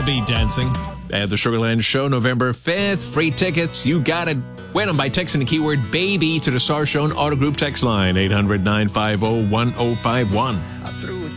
be dancing. At the Sugarland Show, November 5th. Free tickets. You got it. Win them by texting the keyword BABY to the Sarshone Auto Group text line, 800-950-1051.